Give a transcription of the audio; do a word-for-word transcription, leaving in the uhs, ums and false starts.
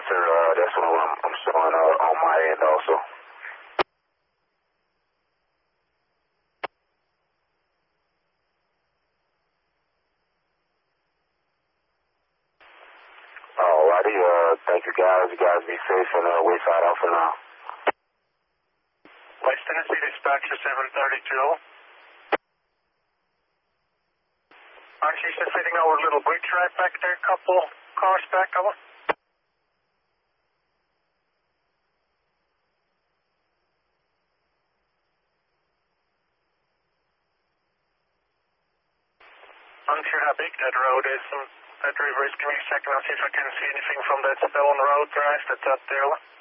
sir. Uh, that's what I'm, I'm showing uh, on my end also. Alrighty, uh, thank you guys. You guys be safe and uh, wait side out for now. West Tennessee Dispatcher seven thirty-two. Aren't you just sitting over a little bridge right back there, couple cars back over? I'm not sure how big that road is and that river is. Give me a second, I'll see if I can see anything from that stone road drive that's up there.